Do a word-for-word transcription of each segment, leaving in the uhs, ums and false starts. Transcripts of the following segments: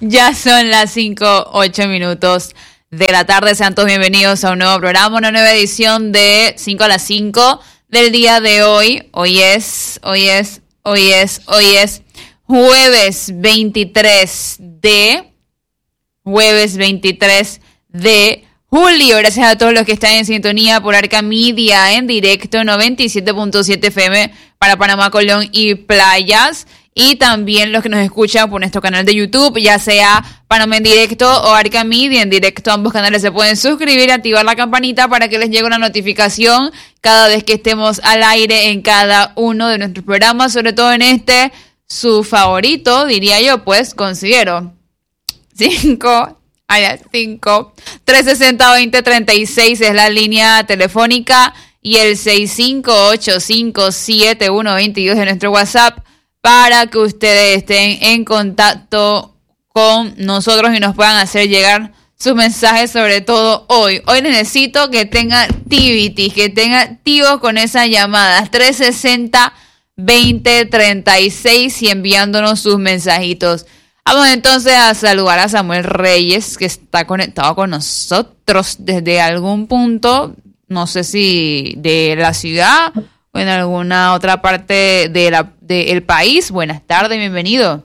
Ya son las cinco, ocho minutos de la tarde. Sean todos bienvenidos a un nuevo programa, una nueva edición de cinco a las cinco del día de hoy. Hoy es, hoy es, hoy es, hoy es jueves veintitrés de, jueves veintitrés de julio. Gracias a todos los que están en sintonía por Arca Media en directo noventa y siete punto siete F M para Panamá, Colón y Playas. Y también los que nos escuchan por nuestro canal de YouTube, ya sea Panamá en directo o Arca Media en directo. Ambos canales se pueden suscribir y activar la campanita para que les llegue una notificación cada vez que estemos al aire en cada uno de nuestros programas, sobre todo en este, su favorito, diría yo, pues considero. cinco a las cinco. trescientos sesenta, veinte treinta y seis es la línea telefónica y el seis cinco ocho cinco siete uno dos dos de nuestro WhatsApp, para que ustedes estén en contacto con nosotros y nos puedan hacer llegar sus mensajes, sobre todo hoy. Hoy necesito que tengan activity, que tengan activos con esas llamadas. trescientos sesenta, veinte treinta y seis y enviándonos sus mensajitos. Vamos entonces a saludar a Samuel Reyes, que está conectado con nosotros desde algún punto, no sé si de la ciudad o en alguna otra parte de la del país. Buenas tardes, bienvenido.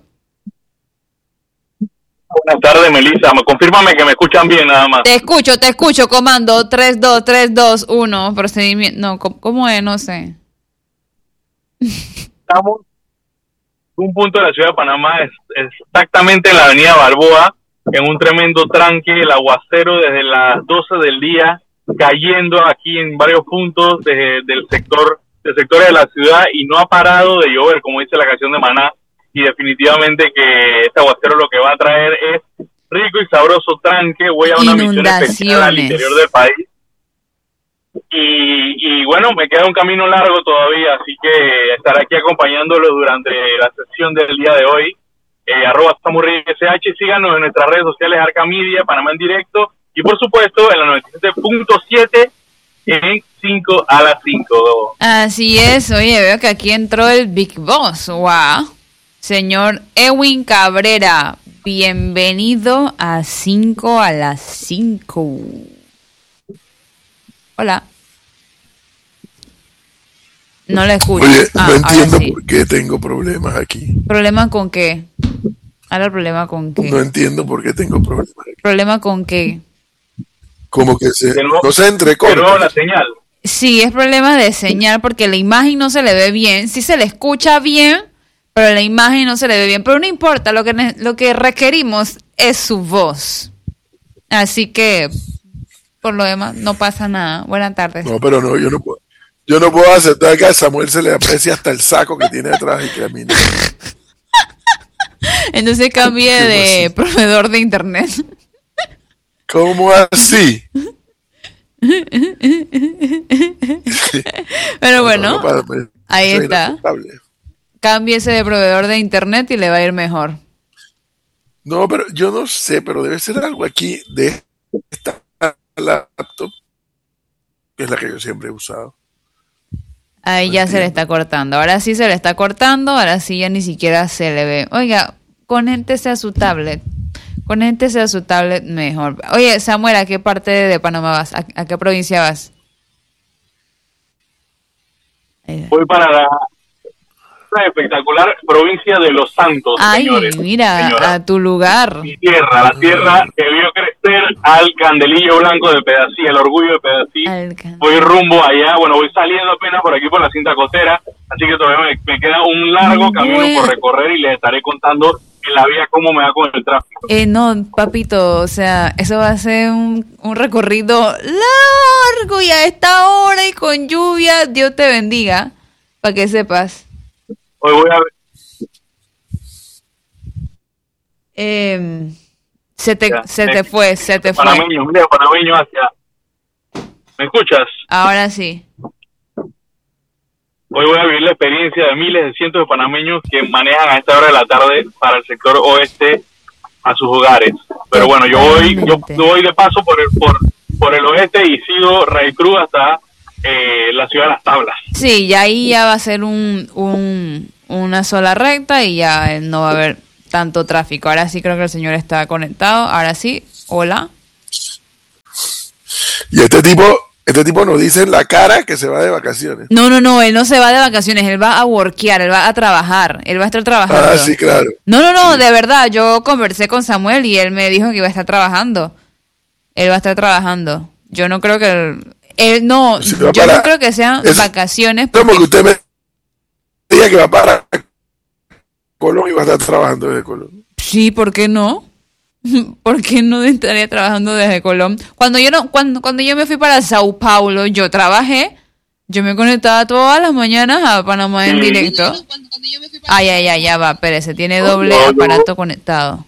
Buenas tardes, Melissa. Confírmame que me escuchan bien nada más. Te escucho, te escucho, comando tres dos tres dos uno, procedimiento, no, ¿cómo es? No sé. Estamos en un punto de la ciudad de Panamá, es, es exactamente en la avenida Balboa, en un tremendo tranque, el aguacero desde las doce del día, cayendo aquí en varios puntos de, del sector de sectores de la ciudad, y no ha parado de llover, como dice la canción de Maná, y definitivamente que este aguacero lo que va a traer es rico y sabroso tranque. Voy a una misión especial al interior del país, y, y bueno, me queda un camino largo todavía, así que estaré aquí acompañándolos durante la sesión del día de hoy. Eh, arroba Samurri S H, síganos en nuestras redes sociales, Arca Media, Panamá en directo, y por supuesto en la noventa y siete punto siete en cinco a las cinco. Así es. Oye, veo que aquí entró el Big Boss. Wow. Señor Edwin Cabrera, bienvenido a cinco a las cinco. Hola. No le escucho. Oye, ah, no entiendo sí. por qué tengo problemas aquí. ¿Problema con qué? Ahora, ¿problema con qué? No entiendo por qué tengo problemas aquí. ¿Problema con qué? Como que se, nuevo, no se entrecorta. De nuevo la señal. Sí, es problema de señal porque la imagen no se le ve bien. Sí se le escucha bien, pero la imagen no se le ve bien. Pero no importa, lo que, lo que requerimos es su voz. Así que, por lo demás, no pasa nada. Buenas tardes. No, pero no, yo no puedo. Yo no puedo aceptar que a Samuel se le aprecia hasta el saco que tiene detrás y que a mí no. Entonces cambie de así? Proveedor de internet. ¿Cómo así? Pero bueno, no, no, no, ahí está. Cámbiese de proveedor de internet y le va a ir mejor. No, pero yo no sé, pero debe ser algo aquí de esta laptop, que es la que yo siempre he usado. Ahí ya se le está cortando. Ahora sí se le está cortando, ahora sí ya ni siquiera se le ve. Oiga, conéctese a su tablet. Conéctese a su tablet mejor. Oye, Samuel, ¿a qué parte de Panamá vas? ¿A, a qué provincia vas? Voy para la espectacular provincia de Los Santos. Ay, señores, mira, señora. A tu lugar. Mi tierra, la tierra que vio crecer al candelillo blanco de Pedací, el orgullo de Pedací. Voy rumbo allá, bueno, voy saliendo apenas por aquí por la cinta costera, así que todavía me, me queda un largo camino bueno. por recorrer y les estaré contando en la vía cómo me va con el tráfico. Eh, no, papito, o sea, eso va a ser un, un recorrido largo y a esta hora y con lluvia, Dios te bendiga, para que sepas. Hoy voy a ver. Eh, se te, ya, se te fue, se te panameño, fue. Mira, panameño hacia. ¿Me escuchas? Ahora sí. Hoy voy a vivir la experiencia de miles de cientos de panameños que manejan a esta hora de la tarde para el sector oeste a sus hogares. Pero bueno, yo voy, yo voy de paso por el por por el oeste y sigo Ray Cruz hasta eh, la ciudad de Las Tablas. Sí, y ahí ya va a ser un, un una sola recta y ya no va a haber tanto tráfico. Ahora sí creo que el señor está conectado. Ahora sí, hola. Y este tipo, este tipo nos dice en la cara que se va de vacaciones. No, no, no, él no se va de vacaciones, él va a workear, él va a trabajar, él va a estar trabajando. Ah, sí, claro. No, no, no, sí. de verdad, yo conversé con Samuel y él me dijo que iba a estar trabajando. Él va a estar trabajando. Yo no creo que él, él no, Sí, yo para, no creo que sean es, vacaciones. Como que usted me diga que va para Colón y va a estar trabajando desde Colón. Sí, ¿por qué no? ¿Por qué no estaría trabajando desde Colón? Cuando yo no, cuando, cuando yo me fui para Sao Paulo, yo trabajé, yo me conectaba todas las mañanas a Panamá en directo. Ay, ay, ay, ya va, espérese, tiene doble aparato conectado.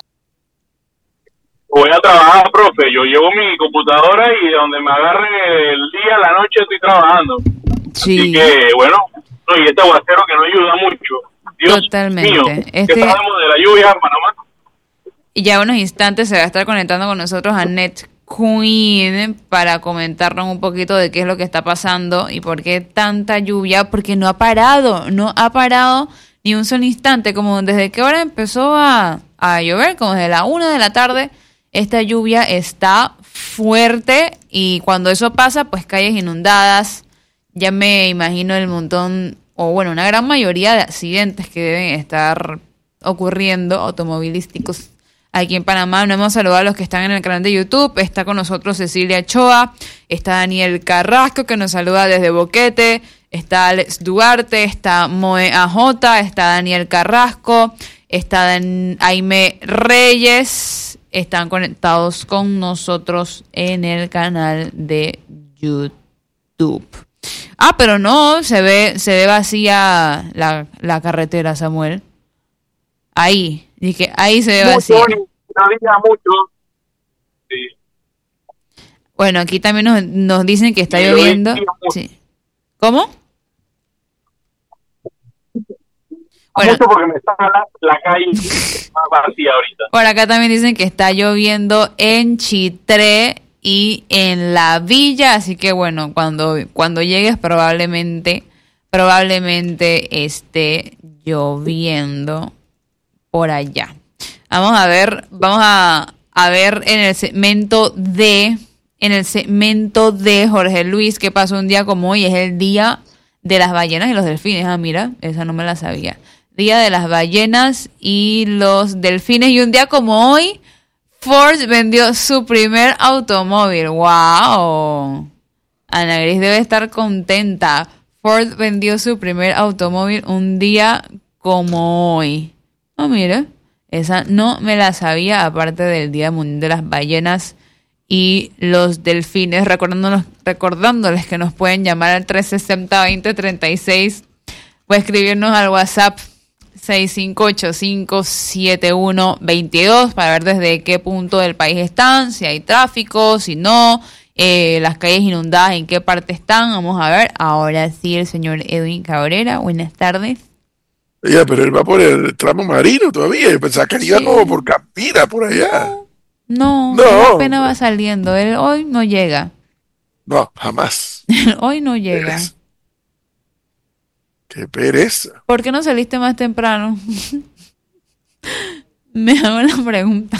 Voy a trabajar, profe. Yo llevo mi computadora y donde me agarre el día, la noche estoy trabajando. Sí. Así que, bueno, no, y este aguacero que no ayuda mucho. Dios Totalmente. mío, Este... ¿qué sabemos de la lluvia en Panamá? Y ya en unos instantes se va a estar conectando con nosotros Annette Queen para comentarnos un poquito de qué es lo que está pasando y por qué tanta lluvia, porque no ha parado, no ha parado ni un solo instante, como desde que hora empezó a, a llover, como desde la una de la tarde, esta lluvia está fuerte y cuando eso pasa, pues calles inundadas, ya me imagino el montón, o bueno, una gran mayoría de accidentes que deben estar ocurriendo automovilísticos aquí en Panamá. No hemos saludado a los que están en el canal de YouTube. Está con nosotros Cecilia Choa, está Daniel Carrasco que nos saluda desde Boquete, está Alex Duarte, está Moe A J, está Daniel Carrasco, está Dan- Aime Reyes, están conectados con nosotros en el canal de YouTube. Ah, pero no, se ve, se ve vacía la, la carretera, Samuel. Ahí, dije, ahí se ve vacía. Mucho, no diga mucho. Sí. Bueno, aquí también nos, nos dicen que está Sí, lloviendo. Sí. ¿Cómo? Bueno, mucho porque me está la, la calle más vacía ahorita. por acá también dicen que está lloviendo en Chitré y en La Villa, así que bueno, cuando, cuando llegues probablemente, probablemente esté lloviendo por allá. Vamos a ver, vamos a, a ver en el segmento de, en el segmento de Jorge Luis, qué pasó un día como hoy. Es el día de las ballenas y los delfines. Ah, mira, esa no me la sabía. Día de las ballenas y los delfines. Y un día como hoy, Ford vendió su primer automóvil. ¡Wow! Ana Gris debe estar contenta. Ford vendió su primer automóvil un día como hoy. Ah, mira, esa no me la sabía, aparte del Día Mundial de las Ballenas y los Delfines. Recordándonos, recordándoles que nos pueden llamar al tres sesenta, veinte treinta y seis o escribirnos al WhatsApp seis cinco ocho cinco siete uno dos dos para ver desde qué punto del país están, si hay tráfico, si no, eh, las calles inundadas, en qué parte están. Vamos a ver, ahora sí el señor Edwin Cabrera, buenas tardes. Ya, pero él va por el tramo marino todavía. Yo pensaba que iba Sí. como por Campira, por allá. No, No. él apenas va saliendo. Él hoy no llega. No, jamás. Hoy no llega. Pereza. Qué pereza. ¿Por qué no saliste más temprano? Me hago la pregunta.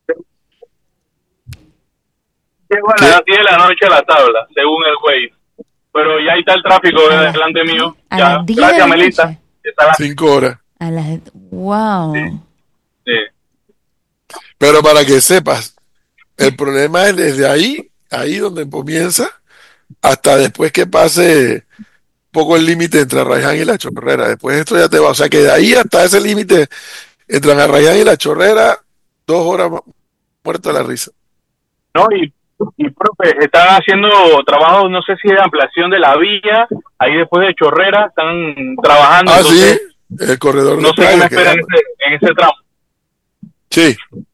Llego a ¿Qué? las diez de la noche a la tabla, según el Waze. Pero ya ahí está el tráfico A las- delante mío. a Ya. las diez de Gracias, la Melissa. noche. Está la- Cinco horas. A las... Wow. sí. Pero para que sepas, el problema es desde ahí, ahí donde comienza, hasta después que pase poco el límite entre Arraiján y La Chorrera. Después esto ya te va. O sea que de ahí hasta ese límite entre Arraiján y La Chorrera, dos horas mu- muerto de la risa. No, y, y profe, están haciendo trabajos, no sé si de ampliación de la villa, ahí después de Chorrera, están trabajando. Ah, entonces, sí, el corredor no de sé qué me playa. que espera en llama. ese, en ese tramo. Sí,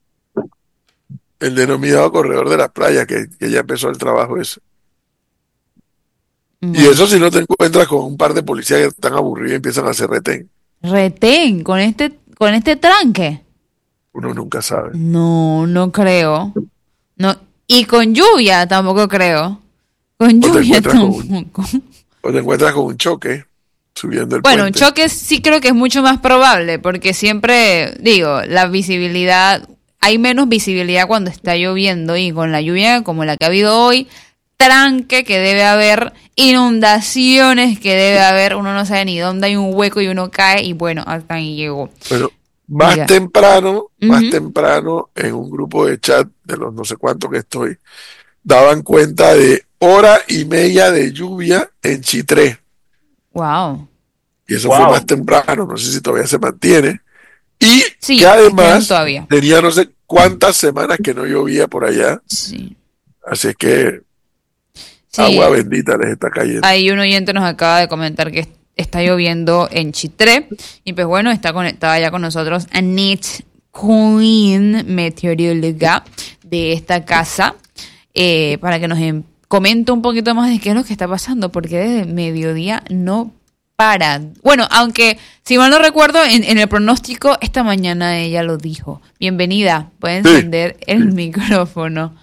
el denominado corredor de la playa, que, que ya empezó el trabajo ese. Y Bueno. eso si no te encuentras con un par de policías que están aburridos y empiezan a hacer retén. Retén con este, con este tranque. Uno nunca sabe. No, no creo. No, y con lluvia tampoco creo. Con te lluvia encuentras con un- tampoco. O te encuentras con un choque. subiendo el Bueno, un puente. choque sí creo que es mucho más probable, porque siempre, digo, la visibilidad, hay menos visibilidad cuando está lloviendo y con la lluvia como la que ha habido hoy, tranque que debe haber, inundaciones que debe haber, uno no sabe ni dónde hay un hueco y uno cae y bueno, hasta ahí llegó. Bueno, más Diga. temprano, más Ujú. temprano, en un grupo de chat de los no sé cuántos que estoy, daban cuenta de hora y media de lluvia en Chitré. Wow. Y eso fue Wow. más temprano, no sé si todavía se mantiene. Y Sí, que estuvieron además todavía. tenía no sé cuántas semanas que no llovía por allá. Sí. Así es que Sí, agua bendita les está cayendo. ahí un oyente nos acaba de comentar que está lloviendo en Chitré. Y pues bueno, está conectada ya con nosotros Annette Queen, meteoróloga de esta casa, eh, para que nos em- comente un poquito más de qué es lo que está pasando, porque desde mediodía no para. Bueno, aunque si mal no recuerdo, en, en el pronóstico esta mañana ella lo dijo. Bienvenida, puede Sí, encender el sí. micrófono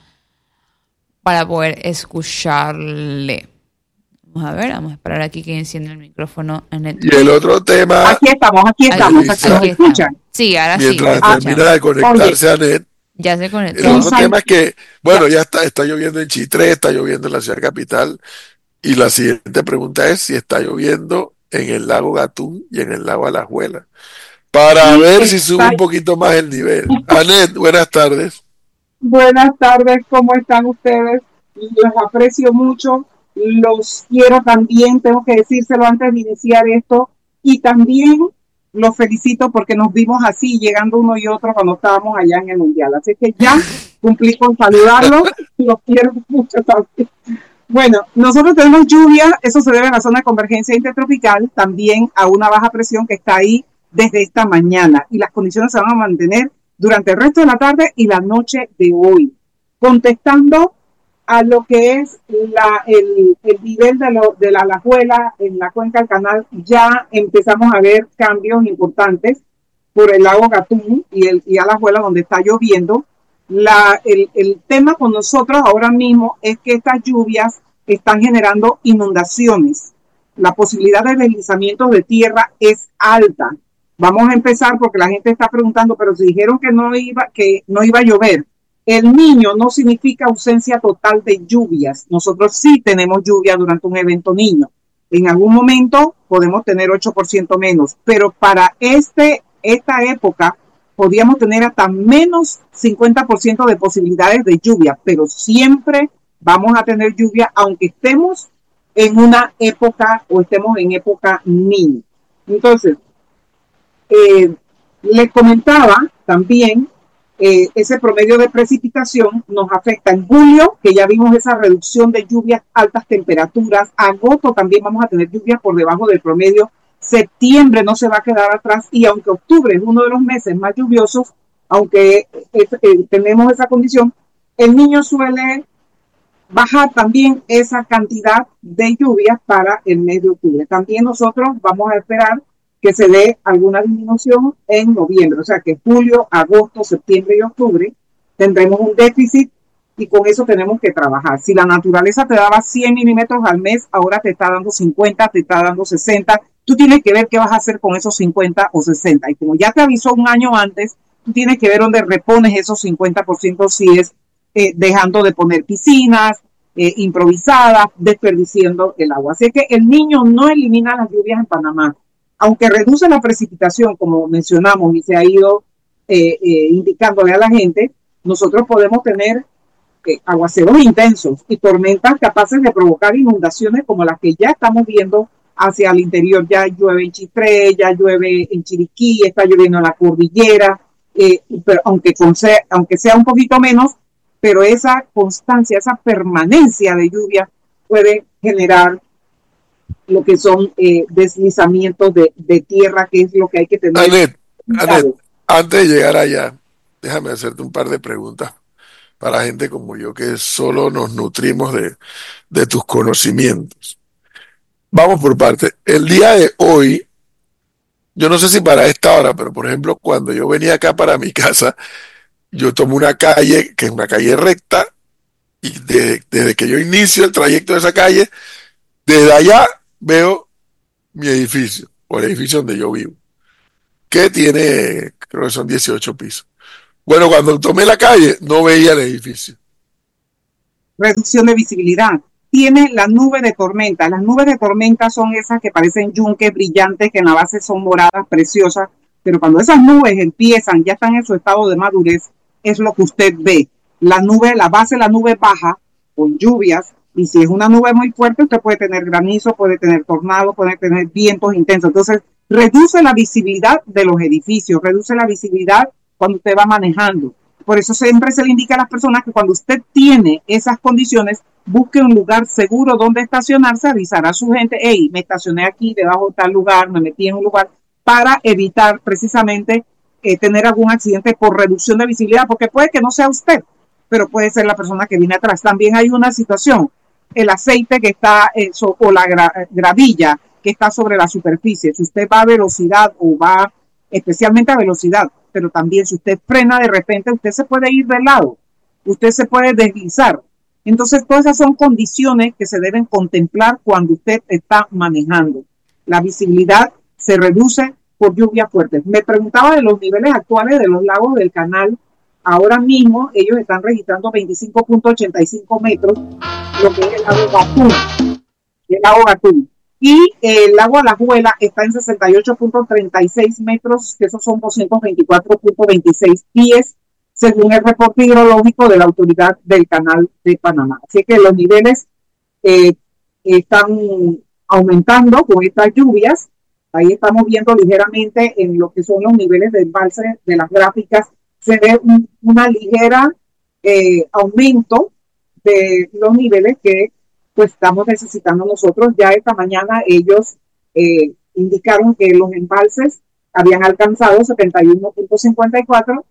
para poder escucharle. Vamos a ver, vamos a esperar aquí que encienda el micrófono. Annette Y el otro tema, Aquí estamos, aquí Ahí, estamos, Elisa, aquí nos aquí escuchan. estamos. Sí, ahora sí, mientras lo Ah, termina escuchamos. de conectarse a Net, Ya se el conectó. un otro sal- tema es que, ya, bueno, ya está, está lloviendo en Chitré, está lloviendo en la ciudad capital. Y la siguiente pregunta es si está lloviendo en el lago Gatún y en el lago Alajuela, para sí, ver si sube está. un poquito más el nivel. Anet, buenas tardes. Buenas tardes, ¿cómo están ustedes? Los aprecio mucho, los quiero también, tengo que decírselo antes de iniciar esto, y también los felicito porque nos vimos así, llegando uno y otro cuando estábamos allá en el Mundial. Así que ya cumplí con saludarlos, los quiero mucho también. Bueno, nosotros tenemos lluvia, eso se debe a la zona de convergencia intertropical, también a una baja presión que está ahí desde esta mañana, y las condiciones se van a mantener durante el resto de la tarde y la noche de hoy. Contestando a lo que es la, el, el nivel de, lo, de la Alajuela en la cuenca del canal, ya empezamos a ver cambios importantes por el lago Gatún y, el, y Alajuela donde está lloviendo. La, el, el tema con nosotros ahora mismo es que estas lluvias están generando inundaciones. La posibilidad de deslizamientos de tierra es alta. Vamos a empezar porque la gente está preguntando, pero si dijeron que no iba, que no iba a llover. El niño no significa ausencia total de lluvias. Nosotros sí tenemos lluvia durante un evento niño. En algún momento podemos tener ocho por ciento menos, pero para este, esta época podríamos tener hasta menos cincuenta por ciento de posibilidades de lluvia, pero siempre vamos a tener lluvia aunque estemos en una época o estemos en época niño. Entonces, eh, les comentaba también, eh, ese promedio de precipitación nos afecta en julio, que ya vimos esa reducción de lluvias, altas temperaturas. Agosto también vamos a tener lluvias por debajo del promedio. Septiembre no se va a quedar atrás, y aunque octubre es uno de los meses más lluviosos, aunque eh, eh, tenemos esa condición, el niño suele bajar también esa cantidad de lluvias para el mes de octubre. También nosotros vamos a esperar que se dé alguna disminución en noviembre, o sea que julio, agosto, septiembre y octubre tendremos un déficit, y con eso tenemos que trabajar. Si la naturaleza te daba cien milímetros al mes, ahora te está dando cincuenta, te está dando sesenta, tú tienes que ver qué vas a hacer con esos cincuenta o sesenta, y como ya te avisó un año antes, tú tienes que ver dónde repones esos cincuenta por ciento, si es eh, dejando de poner piscinas eh, improvisadas, desperdiciando el agua. Así que el niño no elimina las lluvias en Panamá, aunque reduce la precipitación, como mencionamos y se ha ido eh, eh, indicándole a la gente. Nosotros podemos tener eh, aguaceros intensos y tormentas capaces de provocar inundaciones como las que ya estamos viendo hacia el interior. Ya llueve en Chitré, ya llueve en Chiriquí, está lloviendo en la cordillera, eh, pero aunque, con sea, aunque sea un poquito menos, pero esa constancia, esa permanencia de lluvia puede generar lo que son eh, deslizamientos de, de tierra, que es lo que hay que tener. Anet, Anet, antes de llegar allá, déjame hacerte un par de preguntas para gente como yo que solo nos nutrimos de, de tus conocimientos. Vamos por partes. El día de hoy, yo no sé si para esta hora, pero por ejemplo, cuando yo venía acá para mi casa, yo tomo una calle que es una calle recta, y desde, desde que yo inicio el trayecto de esa calle, desde allá veo mi edificio, o el edificio donde yo vivo, que tiene, creo que son dieciocho pisos. Bueno, cuando tomé la calle, no veía el edificio. Reducción de visibilidad. Tiene la nube de tormenta. Las nubes de tormenta son esas que parecen yunques brillantes, que en la base son moradas, preciosas, pero cuando esas nubes empiezan, ya están en su estado de madurez, es lo que usted ve. La nube, la base de la nube baja, con lluvias, y si es una nube muy fuerte, usted puede tener granizo, puede tener tornado, puede tener vientos intensos. Entonces, reduce la visibilidad de los edificios, reduce la visibilidad cuando usted va manejando. Por eso siempre se le indica a las personas que cuando usted tiene esas condiciones, busque un lugar seguro donde estacionarse, avisar a su gente, hey, me estacioné aquí, debajo de tal lugar, me metí en un lugar, para evitar precisamente eh, tener algún accidente por reducción de visibilidad, porque puede que no sea usted, pero puede ser la persona que viene atrás. También hay una situación, el aceite que está, eh, so, o la gra, gravilla que está sobre la superficie. Si usted va a velocidad o va especialmente a velocidad, pero también si usted frena de repente, usted se puede ir de lado, usted se puede deslizar. Entonces, todas esas son condiciones que se deben contemplar cuando usted está manejando. La visibilidad se reduce por lluvias fuertes. Me preguntaba de los niveles actuales de los lagos del canal. Ahora mismo ellos están registrando veinticinco punto ochenta y cinco metros, lo que es el lago Gatún. El lago Gatún. Y el lago Alajuela está en sesenta y ocho punto treinta y seis metros, que esos son doscientos veinticuatro punto veintiséis pies, según el reporte hidrológico de la Autoridad del Canal de Panamá. Así que los niveles eh, están aumentando con estas lluvias. Ahí estamos viendo ligeramente en lo que son los niveles de embalse de las gráficas. Se ve un, una ligera eh, aumento de los niveles que pues estamos necesitando nosotros. Ya esta mañana ellos eh, indicaron que los embalses habían alcanzado setenta y uno punto cincuenta y cuatro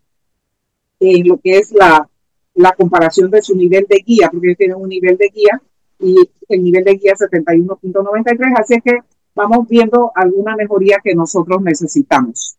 en lo que es la, la comparación de su nivel de guía, porque ellos tienen un nivel de guía y el nivel de guía setenta y uno punto noventa y tres, así que vamos viendo alguna mejoría que nosotros necesitamos.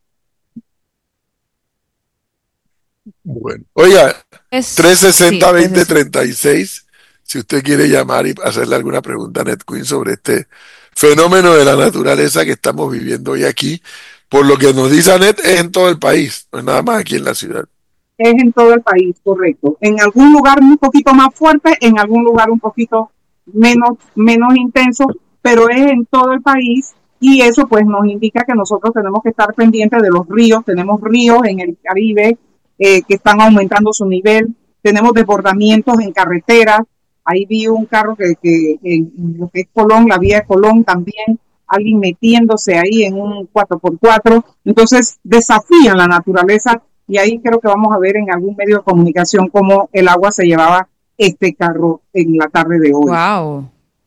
Bueno, oiga, Es, trescientos sesenta, sí, veinte, treinta y seis, si usted quiere llamar y hacerle alguna pregunta a NetQueen sobre este fenómeno de la naturaleza que estamos viviendo hoy aquí, por lo que nos dice Anet, es en todo el país, no es nada más aquí en la ciudad. Es en todo el país, correcto. En algún lugar un poquito más fuerte, en algún lugar un poquito menos, menos intenso, pero es en todo el país, y eso pues nos indica que nosotros tenemos que estar pendientes de los ríos. Tenemos ríos en el Caribe eh, que están aumentando su nivel, tenemos desbordamientos en carreteras. Ahí vi un carro que, que en lo que es Colón, la vía de Colón también, alguien metiéndose ahí en un cuatro por cuatro. Entonces desafían la naturaleza, y ahí creo que vamos a ver en algún medio de comunicación cómo el agua se llevaba este carro en la tarde de hoy. Wow.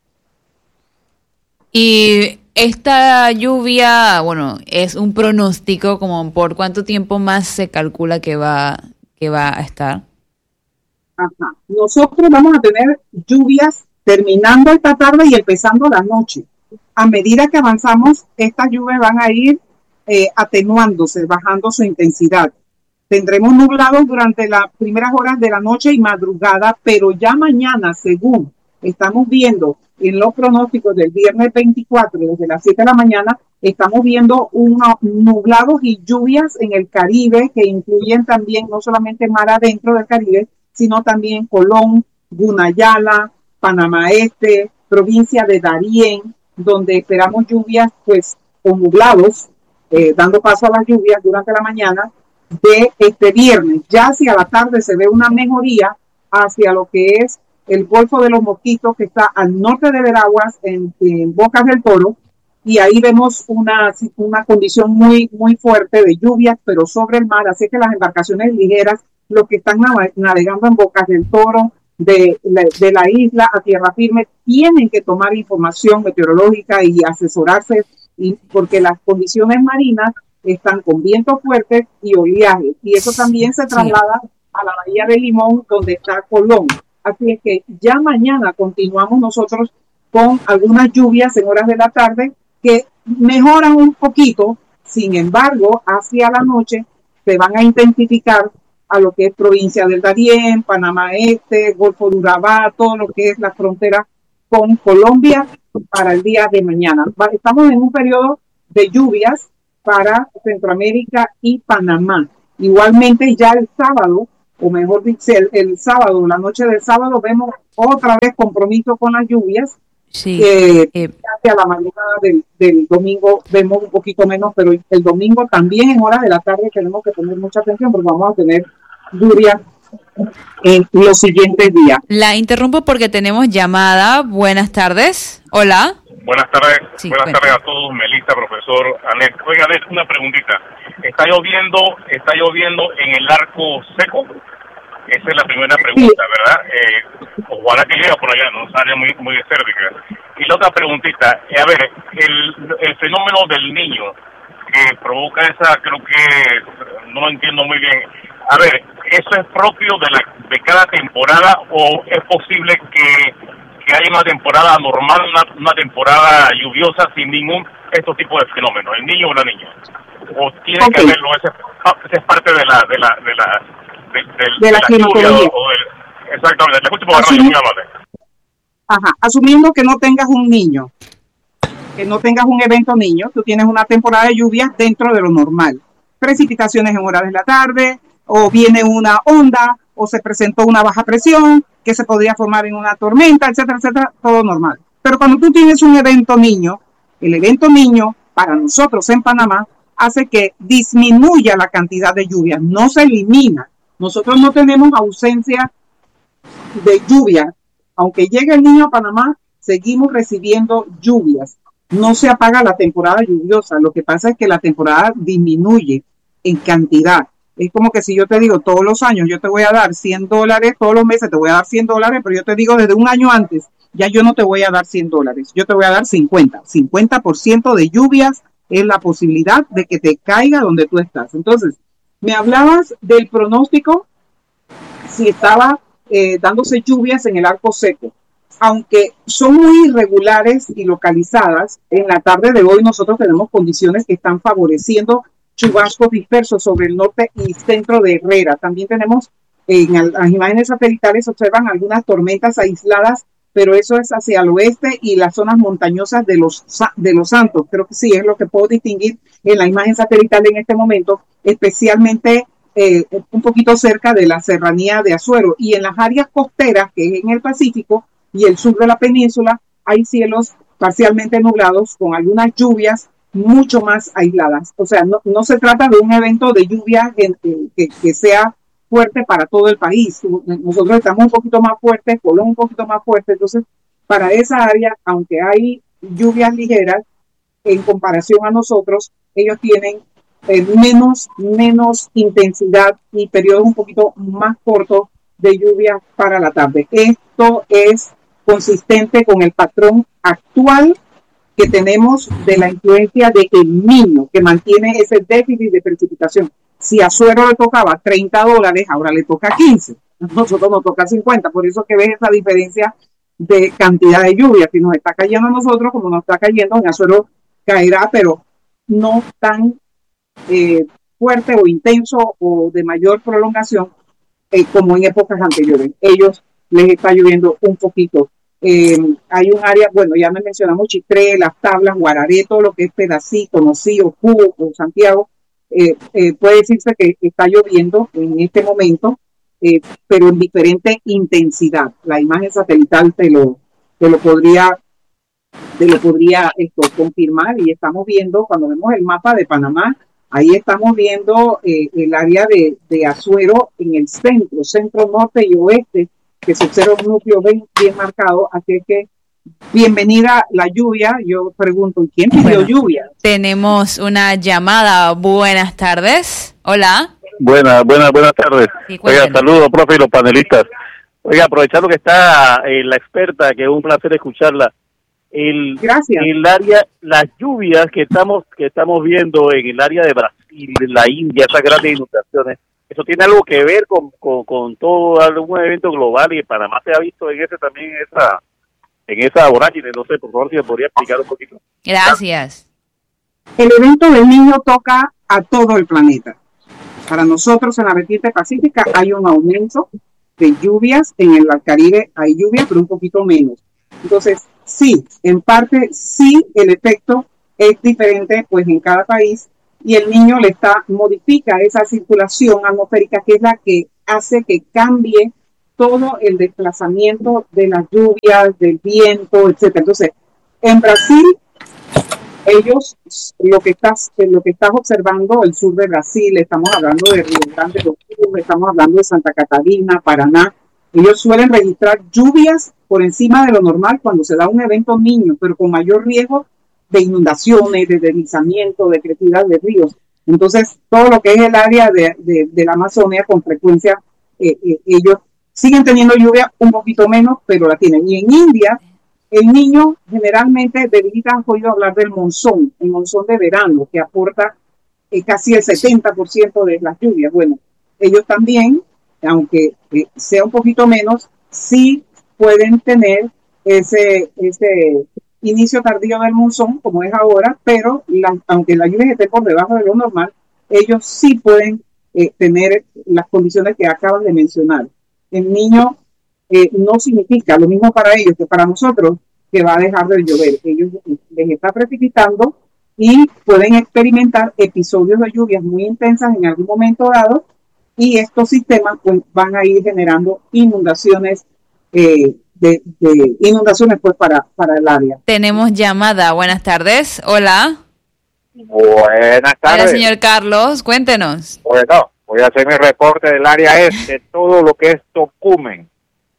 Y esta lluvia, bueno, es un pronóstico, como por cuánto tiempo más se calcula que va, que va a estar. Ajá. Nosotros vamos a tener lluvias terminando esta tarde y empezando la noche. A medida que avanzamos, estas lluvias van a ir eh, atenuándose, bajando su intensidad. Tendremos nublados durante las primeras horas de la noche y madrugada, pero ya mañana, según estamos viendo en los pronósticos del viernes veinticuatro, desde las siete de la mañana, estamos viendo unos nublados y lluvias en el Caribe, que incluyen también no solamente mar adentro del Caribe, sino también Colón, Gunayala, Panamá Este, provincia de Darién, donde esperamos lluvias pues con nublados, eh, dando paso a las lluvias durante la mañana de este viernes. Ya hacia la tarde se ve una mejoría hacia lo que es el Golfo de los Mosquitos, que está al norte de Veraguas, en, en Bocas del Toro, y ahí vemos una, una condición muy, muy fuerte de lluvias, pero sobre el mar, así que las embarcaciones ligeras, los que están navegando en Bocas del Toro, de, de la isla a tierra firme, tienen que tomar información meteorológica y asesorarse, y, porque las condiciones marinas están con vientos fuertes y oleaje, y eso también se traslada sí. a la bahía de Limón, donde está Colón. Así es que ya mañana continuamos nosotros con algunas lluvias en horas de la tarde que mejoran un poquito. Sin embargo, hacia la noche se van a intensificar a lo que es provincia del Darién, Panamá Este, Golfo de Urabá, todo lo que es la frontera con Colombia para el día de mañana. Estamos en un periodo de lluvias para Centroamérica y Panamá. Igualmente ya el sábado, o mejor dicho, el, el sábado, la noche del sábado, vemos otra vez compromiso con las lluvias. Sí. Eh, Eh, hacia la madrugada del, del domingo vemos un poquito menos, pero el domingo también en horas de la tarde tenemos que poner mucha atención porque vamos a tener lluvia en los siguientes días. La interrumpo porque tenemos llamada. Buenas tardes. Hola. Buenas tardes, Sí, buenas cuenta. tardes a todos, Melissa, profesor Anet. Oiga, Anet, una preguntita. ¿Está lloviendo, está lloviendo en el arco seco? Esa es la primera pregunta, ¿verdad? Eh, ojalá que llegue por allá, no sale muy muy desértica. Y la otra preguntita, eh, a ver, el, el fenómeno del niño que provoca esa, creo que no lo entiendo muy bien. A ver, ¿eso es propio de la de cada temporada o es posible que que haya una temporada normal, una, una temporada lluviosa sin ningún estos tipos de fenómenos, el niño o la niña? O tiene Okay. que haberlo, ese, ese es parte de la de la de la de, de, De la lluvia climatología. o, o del, exactamente, la última Así- muy amable. Ajá, asumiendo que no tengas un niño, que no tengas un evento niño, tú tienes una temporada de lluvias dentro de lo normal. Precipitaciones en horas de la tarde, o viene una onda, o se presentó una baja presión, que se podría formar en una tormenta, etcétera, etcétera, todo normal. Pero cuando tú tienes un evento niño, el evento niño, para nosotros en Panamá, hace que disminuya la cantidad de lluvias, no se elimina. Nosotros no tenemos ausencia de lluvia. Aunque llegue el niño a Panamá, seguimos recibiendo lluvias. No se apaga la temporada lluviosa. Lo que pasa es que la temporada disminuye en cantidad. Es como que si yo te digo todos los años yo te voy a dar cien dólares, todos los meses te voy a dar cien dólares, pero yo te digo desde un año antes, ya yo no te voy a dar cien dólares, yo te voy a dar cincuenta. cincuenta por ciento de lluvias es la posibilidad de que te caiga donde tú estás. Entonces, me hablabas del pronóstico, si estaba eh, dándose lluvias en el arco seco. Aunque son muy irregulares y localizadas, en la tarde de hoy nosotros tenemos condiciones que están favoreciendo chubascos dispersos sobre el norte y centro de Herrera. También tenemos en las imágenes satelitales, observan algunas tormentas aisladas, pero eso es hacia el oeste y las zonas montañosas de los, de los Santos. Creo que sí, es lo que puedo distinguir en la imagen satelital en este momento, especialmente eh, un poquito cerca de la serranía de Azuero. Y en las áreas costeras, que es en el Pacífico y el sur de la península, hay cielos parcialmente nublados con algunas lluvias mucho más aisladas. O sea, no, no se trata de un evento de lluvia en, en, que, que sea fuerte para todo el país. Nosotros estamos un poquito más fuertes, Colón un poquito más fuerte. Entonces, para esa área, aunque hay lluvias ligeras, en comparación a nosotros, ellos tienen eh, menos, menos intensidad y periodos un poquito más cortos de lluvia para la tarde. Esto es consistente con el patrón actual que tenemos de la influencia de El Niño, que mantiene ese déficit de precipitación. Si a Azuero le tocaba treinta dólares, ahora le toca quince. A nosotros nos toca cincuenta. Por eso que ves esa diferencia de cantidad de lluvia. Si nos está cayendo a nosotros, como nos está cayendo, en Azuero caerá, pero no tan eh, fuerte o intenso o de mayor prolongación eh, como en épocas anteriores. Ellos les está lloviendo un poquito. Eh, hay un área, bueno, ya me mencionamos Chitré, Las Tablas, Guararé, todo lo que es Pedacito, Nocío, Cubo o Santiago, eh, eh, puede decirse que está lloviendo en este momento, eh, pero en diferente intensidad. La imagen satelital te lo, te lo podría, te lo podría esto, confirmar, y estamos viendo, cuando vemos el mapa de Panamá, ahí estamos viendo eh, el área de, de Azuero en el centro, centro, norte y oeste, que se observa un núcleo bien, bien marcado, así que bienvenida la lluvia. Yo pregunto, ¿quién pidió Bueno, lluvia? Tenemos una llamada. Buenas tardes. Hola. Buenas, buenas, buenas tardes. Sí, Oiga, cuéntenos. saludos, profe, y los panelistas. Oiga, aprovechando que está eh, la experta, que es un placer escucharla. El, Gracias. el área, las lluvias que estamos que estamos viendo en el área de Brasil, de la India, esas grandes inundaciones, ¿eso tiene algo que ver con, con, con todo algún evento global? Y en Panamá se ha visto en ese también, esa en esa vorágine. No sé, por favor, si me podría explicar un poquito. Gracias. El evento del Niño toca a todo el planeta. Para nosotros en la vertiente pacífica hay un aumento de lluvias, en el Caribe hay lluvia, pero un poquito menos. Entonces, sí, en parte sí el efecto es diferente pues en cada país y el niño le está, modifica esa circulación atmosférica que es la que hace que cambie todo el desplazamiento de las lluvias, del viento, etcétera. Entonces, en Brasil, ellos, lo que estás, lo que estás observando, el sur de Brasil, estamos hablando de Río Grande do Sul, estamos hablando de Santa Catarina, Paraná, ellos suelen registrar lluvias por encima de lo normal cuando se da un evento niño, pero con mayor riesgo de inundaciones, de deslizamiento, de crecida de ríos. Entonces, todo lo que es el área de, de, de la Amazonia, con frecuencia, eh, eh, ellos siguen teniendo lluvia un poquito menos, pero la tienen. Y en India, el niño generalmente debilita, han oído hablar del monzón, el monzón de verano, que aporta eh, casi el setenta por ciento de las lluvias. Bueno, ellos también, aunque eh, sea un poquito menos, sí pueden tener ese, ese inicio tardío del monzón, como es ahora, pero la, aunque la lluvia esté por debajo de lo normal, ellos sí pueden eh, tener las condiciones que acabas de mencionar. El niño eh, no significa lo mismo para ellos que para nosotros, que va a dejar de llover. Ellos les está precipitando y pueden experimentar episodios de lluvias muy intensas en algún momento dado, y estos sistemas pues, van a ir generando inundaciones eh, de, de inundaciones pues para, para el área. Tenemos llamada. Buenas tardes. Hola. Buenas tardes. Hola, señor Carlos. Cuéntenos. Bueno, voy a hacer mi reporte del área este, todo lo que es Tocumen,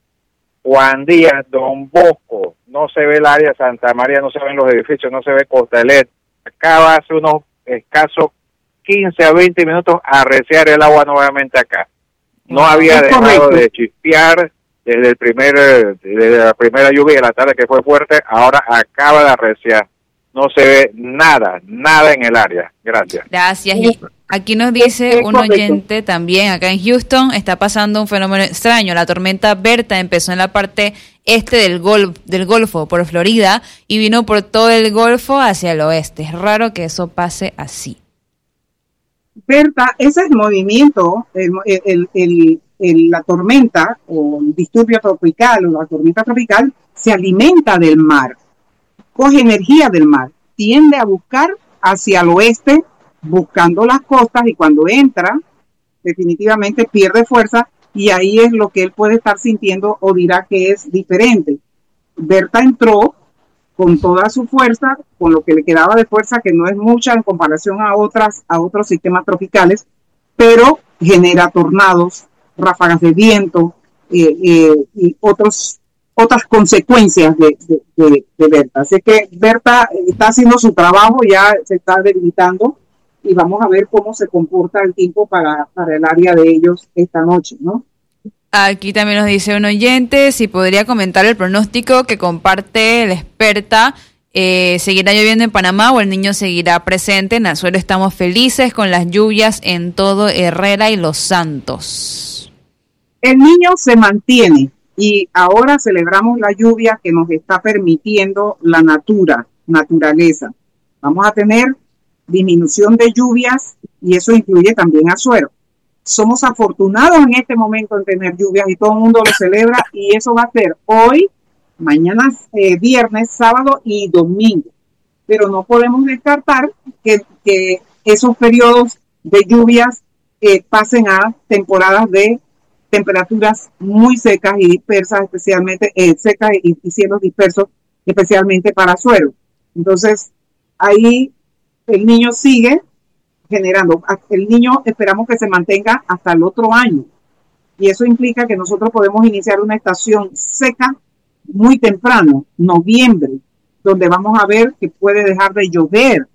Juan Díaz, Don Bosco, no se ve el área Santa María, no se ven los edificios, no se ve Costelet. Acaba hace unos escasos quince a veinte minutos a arreciar el agua nuevamente acá. No había dejado de chispear desde el primer, desde la primera lluvia de la tarde que fue fuerte, ahora acaba de arreciar. No se ve nada, nada en el área. Gracias. Gracias. Y aquí nos dice un oyente también, acá en Houston está pasando un fenómeno extraño. La tormenta Berta empezó en la parte este del, gol, del Golfo, por Florida, y vino por todo el Golfo hacia el oeste. Es raro que eso pase así. Berta, ese es el movimiento, el, el, el, el, la tormenta o el disturbio tropical o la tormenta tropical se alimenta del mar, coge energía del mar, tiende a buscar hacia el oeste, buscando las costas, y cuando entra, definitivamente pierde fuerza, y ahí es lo que él puede estar sintiendo o dirá que es diferente. Berta entró con toda su fuerza, con lo que le quedaba de fuerza, que no es mucha en comparación a otras, a otros sistemas tropicales, pero genera tornados, ráfagas de viento eh, eh, y otros, otras consecuencias de, de, de, de Berta. Así que Berta está haciendo su trabajo, ya se está debilitando, y vamos a ver cómo se comporta el tiempo para, para el área de ellos esta noche, ¿no? Aquí también nos dice un oyente si podría comentar el pronóstico que comparte la experta. Eh, ¿Seguirá lloviendo en Panamá o el niño seguirá presente? En Azuero estamos felices con las lluvias en todo Herrera y Los Santos. El niño se mantiene y ahora celebramos la lluvia que nos está permitiendo la natura, naturaleza. Vamos a tener disminución de lluvias y eso incluye también Azuero. Somos afortunados en este momento en tener lluvias y todo el mundo lo celebra, y eso va a ser hoy, mañana eh, viernes, sábado y domingo. Pero no podemos descartar que, que esos periodos de lluvias eh, pasen a temporadas de temperaturas muy secas y dispersas, especialmente eh, secas y, y cielos dispersos, especialmente para Azuero. Entonces, ahí el niño sigue generando. El niño esperamos que se mantenga hasta el otro año, y eso implica que nosotros podemos iniciar una estación seca muy temprano, noviembre, donde vamos a ver que puede dejar de llover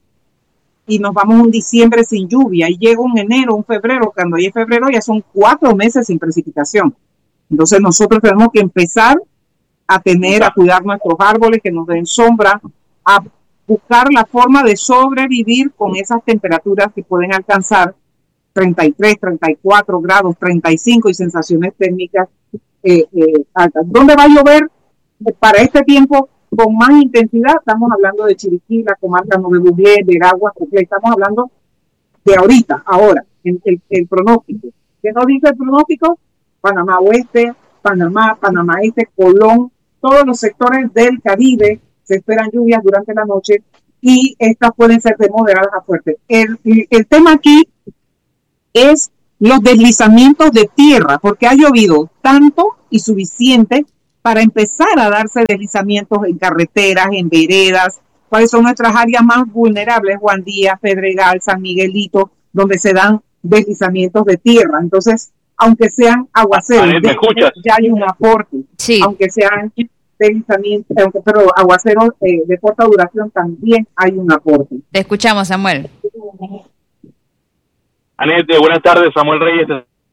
y nos vamos un diciembre sin lluvia y llega un enero, un febrero. Cuando ya es febrero ya son cuatro meses sin precipitación. Entonces nosotros tenemos que empezar a tener, a cuidar nuestros árboles que nos den sombra, a buscar la forma de sobrevivir con esas temperaturas que pueden alcanzar treinta y tres, treinta y cuatro grados, treinta y cinco y sensaciones térmicas eh, eh, altas. ¿Dónde va a llover para este tiempo con más intensidad? Estamos hablando de Chiriquí, la comarca Nueve Buglé, Veraguas, estamos hablando de ahorita, ahora, el, el, el pronóstico. ¿Qué nos dice el pronóstico? Panamá Oeste, Panamá, Panamá Este, Colón, todos los sectores del Caribe se esperan lluvias durante la noche y estas pueden ser de moderadas a fuertes. El, el tema aquí es los deslizamientos de tierra, porque ha llovido tanto y suficiente para empezar a darse deslizamientos en carreteras, en veredas. ¿Cuáles son nuestras áreas más vulnerables? Juan Díaz, Pedregal, San Miguelito, donde se dan deslizamientos de tierra. Entonces, aunque sean aguaceros, ¿me escuchas? Ya hay un aporte. Sí. Aunque sean deslizamientos, aunque, pero aguaceros eh, de corta duración, también hay un aporte. Te escuchamos, Samuel. Anette, buenas tardes, Samuel Reyes,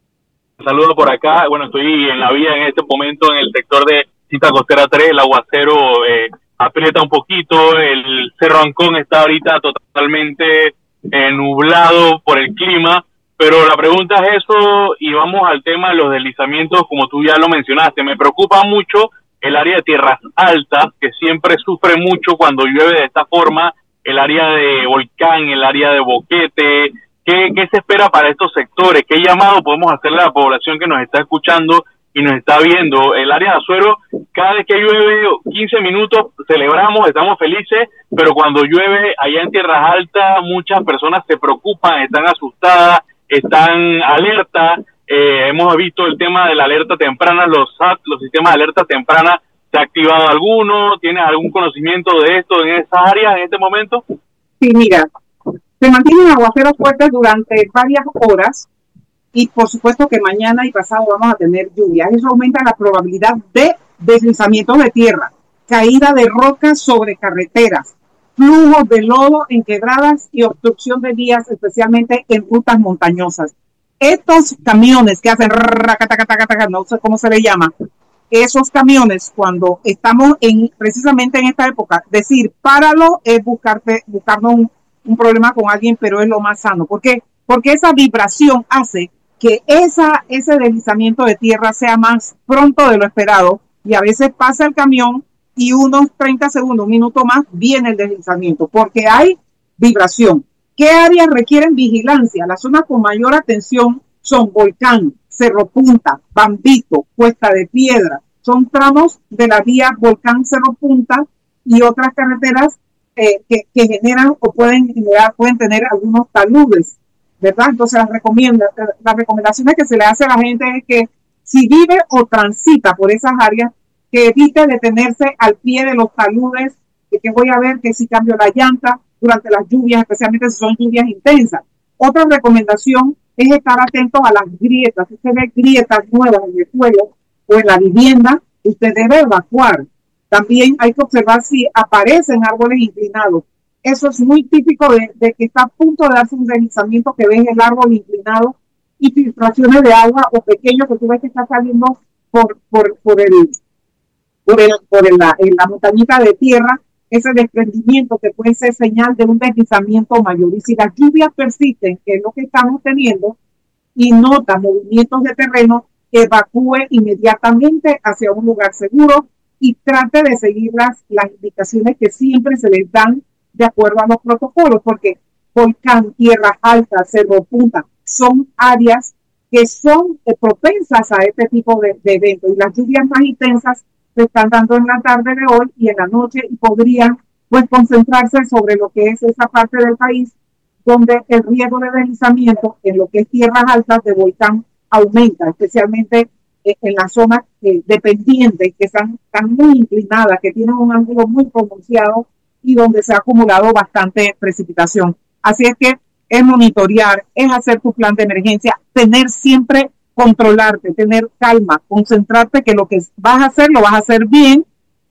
te saludo por acá. Bueno, estoy en la vía en este momento en el sector de Cinta Costera tres, el aguacero eh, aprieta un poquito, el Cerro Ancón está ahorita totalmente eh, nublado por el clima, pero la pregunta es eso y vamos al tema de los deslizamientos, como tú ya lo mencionaste. Me preocupa mucho el área de tierras altas, que siempre sufre mucho cuando llueve de esta forma, el área de Volcán, el área de Boquete. ¿Qué, ¿Qué se espera para estos sectores? ¿Qué llamado podemos hacerle a la población que nos está escuchando y nos está viendo? El área de Azuero, cada vez que llueve quince minutos celebramos, estamos felices, pero cuando llueve allá en tierras altas muchas personas se preocupan, están asustadas, están alertas. Eh, hemos visto el tema de la alerta temprana, los S A T, los sistemas de alerta temprana. ¿Se ha activado alguno? ¿Tienes algún conocimiento de esto en esas áreas en este momento? Sí, mira, se mantienen aguaceros fuertes durante varias horas y por supuesto que mañana y pasado vamos a tener lluvias. Eso aumenta la probabilidad de deslizamientos de tierra, caída de rocas sobre carreteras, flujos de lodo en quebradas y obstrucción de vías, especialmente en rutas montañosas. Estos camiones que hacen racatacataca, no sé cómo se le llama, esos camiones cuando estamos en precisamente en esta época, decir páralo es buscarte, buscarnos un un problema con alguien, pero es lo más sano. ¿Por qué? Porque esa vibración hace que esa, ese deslizamiento de tierra sea más pronto de lo esperado y a veces pasa el camión y unos treinta segundos, un minuto más, viene el deslizamiento, porque hay vibración. ¿Qué áreas requieren vigilancia? Las zonas con mayor atención son Volcán, Cerro Punta, Bambito, Cuesta de Piedra. Son tramos de la vía Volcán, Cerro Punta y otras carreteras Eh, que, que generan o pueden generar, pueden tener algunos taludes, ¿verdad? Entonces las recomienda, las recomendaciones que se le hace a la gente es que si vive o transita por esas áreas, que evite detenerse al pie de los taludes, de que voy a ver que si cambio la llanta durante las lluvias, especialmente si son lluvias intensas. Otra recomendación es estar atentos a las grietas. Si usted ve grietas nuevas en el suelo o en la vivienda, usted debe evacuar. También hay que observar si aparecen árboles inclinados. Eso es muy típico de, de que está a punto de darse un deslizamiento, que ves el árbol inclinado y filtraciones de agua o pequeños que tú ves que está saliendo por, por, por, el, por, el, por el, la, en la montañita de tierra, ese desprendimiento que puede ser señal de un deslizamiento mayor. Y si las lluvias persisten, que es lo que estamos teniendo, y nota movimientos de terreno, evacúe inmediatamente hacia un lugar seguro y trate de seguir las, las indicaciones que siempre se les dan de acuerdo a los protocolos, porque Volcán, Tierras Altas, Cerro Punta, son áreas que son eh, propensas a este tipo de, de eventos. Y las lluvias más intensas se están dando en la tarde de hoy y en la noche y podrían pues concentrarse sobre lo que es esa parte del país donde el riesgo de deslizamiento en lo que es tierras altas de volcán aumenta, especialmente en las zonas eh, dependientes que están, están muy inclinadas, que tienen un ángulo muy pronunciado y donde se ha acumulado bastante precipitación. Así es que es monitorear, es hacer tu plan de emergencia, tener siempre, controlarte, tener calma, concentrarte que lo que vas a hacer lo vas a hacer bien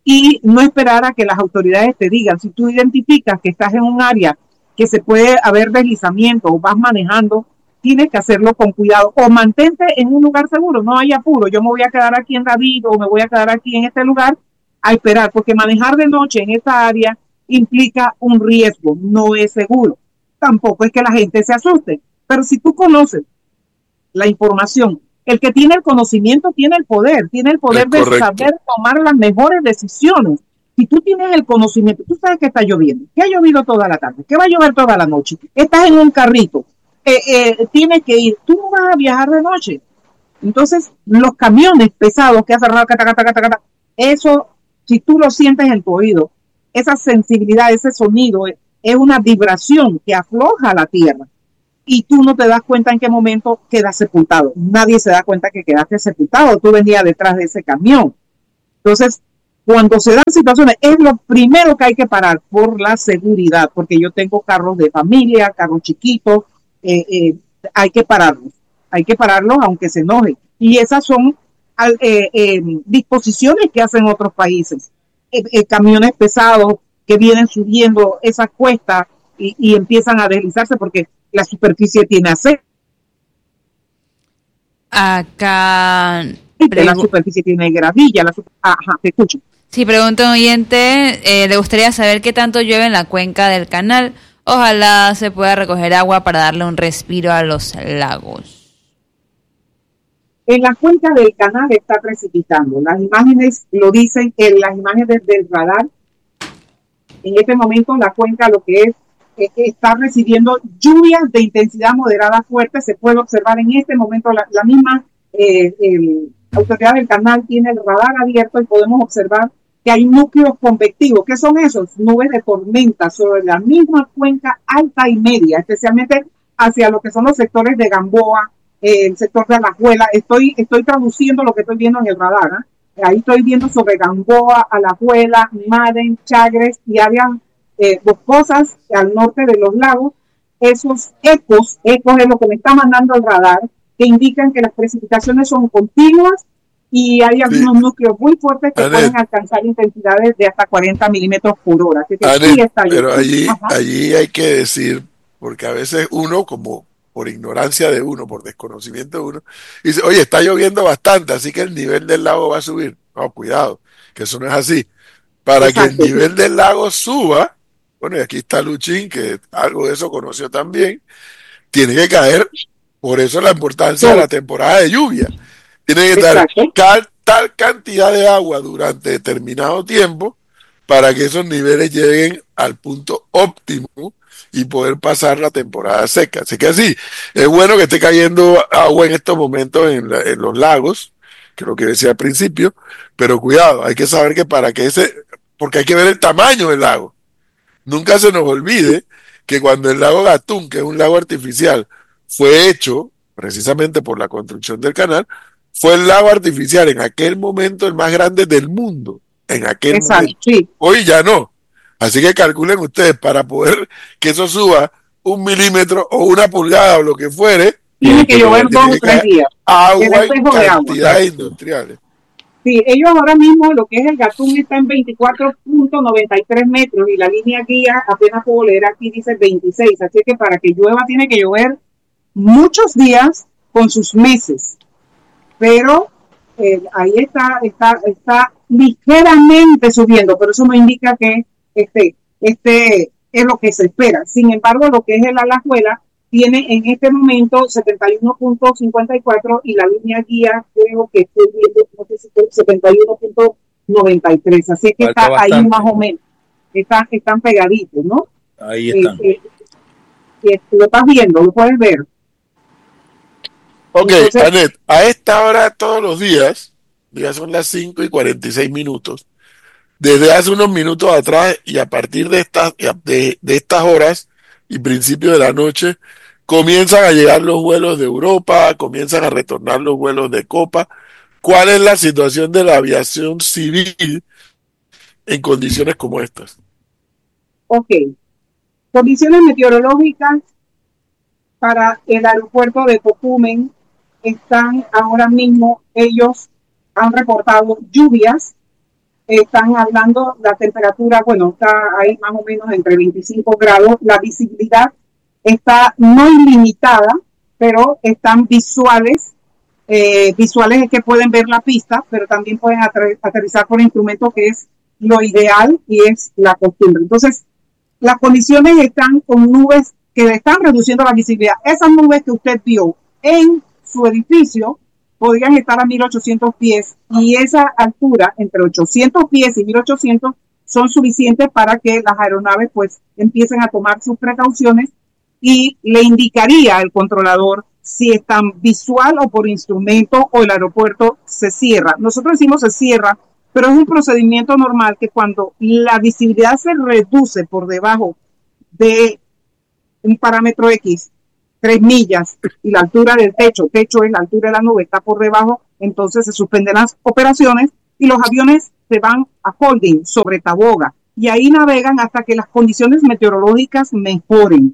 y no esperar a que las autoridades te digan. Si tú identificas que estás en un área que se puede haber deslizamiento o vas manejando, tienes que hacerlo con cuidado o mantente en un lugar seguro, no hay apuro, yo me voy a quedar aquí en David o me voy a quedar aquí en este lugar a esperar, porque manejar de noche en esta área implica un riesgo, no es seguro. Tampoco es que la gente se asuste, pero si tú conoces la información, el que tiene el conocimiento tiene el poder, tiene el poder de saber tomar las mejores decisiones. Si tú tienes el conocimiento, tú sabes que está lloviendo, que ha llovido toda la tarde, que va a llover toda la noche, estás en un carrito, Eh, eh, tienes que ir, tú no vas a viajar de noche. Entonces, los camiones pesados que hacen, eso si tú lo sientes en tu oído, esa sensibilidad, ese sonido es, es una vibración que afloja la tierra y tú no te das cuenta en qué momento quedas sepultado. Nadie se da cuenta que quedaste sepultado, tú venías detrás de ese camión. Entonces, cuando se dan situaciones, es lo primero que hay que parar por la seguridad, porque yo tengo carros de familia, carros chiquitos, eh, eh, hay que pararlos, hay que pararlos aunque se enojen. Y esas son eh, eh, disposiciones que hacen otros países. Eh, eh, camiones pesados que vienen subiendo esas cuestas y, y empiezan a deslizarse porque la superficie tiene aceite. Acá... Pregu- la superficie tiene gravilla. La super- Ajá, te escucho. Sí, pregunta un oyente, eh, le gustaría saber qué tanto llueve en la cuenca del canal. Ojalá se pueda recoger agua para darle un respiro a los lagos. En la cuenca del canal está precipitando. Las imágenes lo dicen, en las imágenes del radar. En este momento la cuenca lo que es, es que está recibiendo lluvias de intensidad moderada fuerte. Se puede observar en este momento la, la misma eh, el, autoridad del canal tiene el radar abierto y podemos observar que hay núcleos convectivos. ¿Qué son esos? Nubes de tormenta sobre la misma cuenca alta y media, especialmente hacia lo que son los sectores de Gamboa, eh, el sector de Alajuela. Estoy, estoy traduciendo lo que estoy viendo en el radar, ¿eh? Ahí estoy viendo sobre Gamboa, Alajuela, Madden, Chagres y áreas eh, boscosas al norte de los lagos. Esos ecos, ecos es lo que me está mandando el radar, que indican que las precipitaciones son continuas y hay algunos sí. núcleos muy fuertes que Anet, pueden alcanzar intensidades de hasta cuarenta milímetros por hora. Que Anet, sí está pero allí, allí hay que decir, porque a veces uno, como por ignorancia de uno, por desconocimiento de uno, dice, oye, está lloviendo bastante, así que el nivel del lago va a subir. No, cuidado, que eso no es así. Para Exacto, que el nivel sí. del lago suba, bueno, y aquí está Luchín, que algo de eso conoció también, tiene que caer. Por eso la importancia sí. de la temporada de lluvia. Tiene que dar cal, tal cantidad de agua durante determinado tiempo para que esos niveles lleguen al punto óptimo y poder pasar la temporada seca. Así que así, es bueno que esté cayendo agua en estos momentos en, la, en los lagos, que es lo que decía al principio, pero cuidado, hay que saber que para que ese, porque hay que ver el tamaño del lago. Nunca se nos olvide que cuando el lago Gatún, que es un lago artificial, fue hecho precisamente por la construcción del canal, fue el lago artificial en aquel momento el más grande del mundo, en aquel Exacto, momento. Sí. Hoy ya no. Así que calculen ustedes, para poder que eso suba un milímetro o una pulgada o lo que fuere, tiene que llover dos o tres días. Agua en cantidades industriales. Sí, ellos ahora mismo, lo que es el Gatún está en veinticuatro punto noventa y tres metros y la línea guía, apenas puedo leer aquí, dice veintiséis. Así que para que llueva tiene que llover muchos días con sus meses, pero eh, ahí está, está, está ligeramente subiendo, pero eso no indica que este, este es lo que se espera. Sin embargo, lo que es el Alajuela tiene en este momento setenta y uno punto cincuenta y cuatro y la línea guía creo que estoy viendo no sé si setenta y uno punto noventa y tres, así que Falta está bastante. Ahí más o menos, están, están pegaditos, ¿no? Ahí están. Eh, eh, eh, lo estás viendo, lo puedes ver. Ok, Entonces, Anet, a esta hora todos los días, ya son las cinco y cuarenta y seis minutos, desde hace unos minutos atrás y a partir de estas, de, de estas horas y principio de la noche, comienzan a llegar los vuelos de Europa, comienzan a retornar los vuelos de Copa. ¿Cuál es la situación de la aviación civil en condiciones como estas? Ok, condiciones meteorológicas para el aeropuerto de Tocumen están ahora mismo, ellos han reportado lluvias, están hablando la temperatura, bueno, está ahí más o menos entre veinticinco grados, la visibilidad está no ilimitada, pero están visuales, eh, visuales es que pueden ver la pista, pero también pueden ater- aterrizar por instrumento, que es lo ideal y es la costumbre. Entonces, las condiciones están con nubes que están reduciendo la visibilidad. Esas nubes que usted vio en su edificio podrían estar a mil ochocientos pies y esa altura entre ochocientos pies y mil ochocientos son suficientes para que las aeronaves pues empiecen a tomar sus precauciones y le indicaría al controlador si están visual o por instrumento o el aeropuerto se cierra. Nosotros decimos se cierra pero es un procedimiento normal que cuando la visibilidad se reduce por debajo de un parámetro X, tres millas, y la altura del techo, techo es la altura de la nube, está por debajo, entonces se suspenden las operaciones y los aviones se van a holding sobre Taboga y ahí navegan hasta que las condiciones meteorológicas mejoren.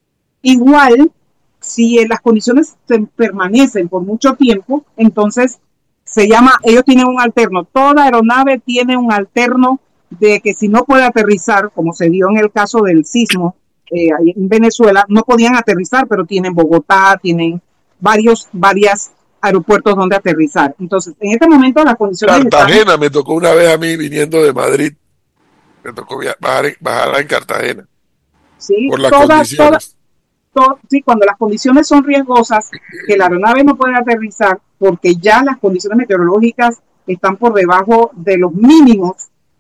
Igual, si las condiciones se permanecen por mucho tiempo, entonces se llama, ellos tienen un alterno, toda aeronave tiene un alterno de que si no puede aterrizar, como se dio en el caso del sismo eh, en Venezuela, no podían aterrizar, pero tienen Bogotá, tienen varios, varios aeropuertos donde aterrizar. Entonces, en este momento las condiciones... Cartagena, están... me tocó una vez a mí viniendo de Madrid, me tocó bajar, bajar en Cartagena, sí, por las todas, condiciones. Todas, to, sí, cuando las condiciones son riesgosas, que la aeronave no puede aterrizar, porque ya las condiciones meteorológicas están por debajo de los mínimos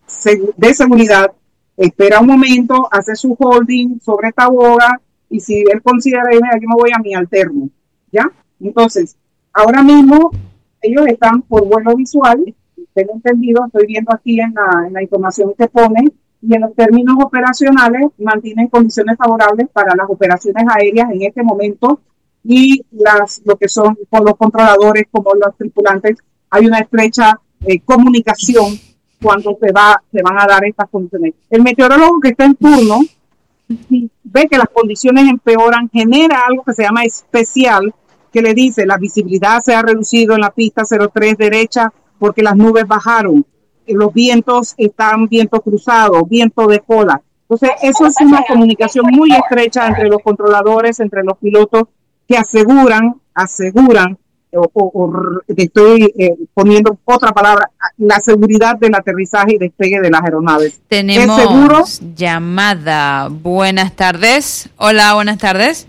de seguridad, espera un momento, hace su holding sobre Taboga, y si él considera, yo me voy a mi alterno, ¿ya? Entonces, ahora mismo, ellos están por vuelo visual, tengo entendido, estoy viendo aquí en la, en la información que ponen, y en los términos operacionales mantienen condiciones favorables para las operaciones aéreas en este momento, y las lo que son con los controladores como los tripulantes, hay una estrecha eh, comunicación cuando se, va, se van a dar estas condiciones. El meteorólogo que está en turno, si ve que las condiciones empeoran, genera algo que se llama especial, que le dice la visibilidad se ha reducido en la pista cero tres derecha porque las nubes bajaron, los vientos están viento cruzado, viento de cola. Entonces, eso es una comunicación muy estrecha entre los controladores, entre los pilotos, que aseguran, aseguran, o, o, o estoy eh, poniendo otra palabra, la seguridad del aterrizaje y despegue de las aeronaves. Tenemos ¿Es seguro? Llamada. Buenas tardes. Hola, buenas tardes.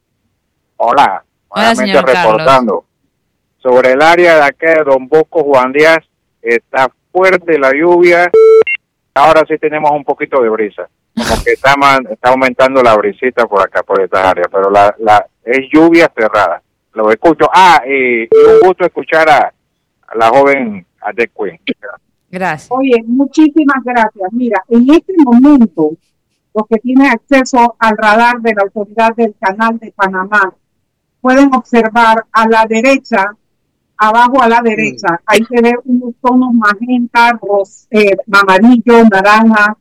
Hola, Hola, señor reportando. Carlos. Sobre el área de acá de Don Bosco, Juan Díaz, está fuerte la lluvia. Ahora sí tenemos un poquito de brisa. Como que está, man, está aumentando la brisita por acá, por estas áreas, pero la, la es lluvia cerrada. Lo escucho. Ah, y, y un gusto escuchar a, a la joven Adet Queen. Gracias. Oye, muchísimas gracias. Mira, en este momento, los que tienen acceso al radar de la autoridad del Canal de Panamá pueden observar a la derecha, abajo a la derecha, ahí se ve unos tonos magenta, ros, eh, amarillo, naranja,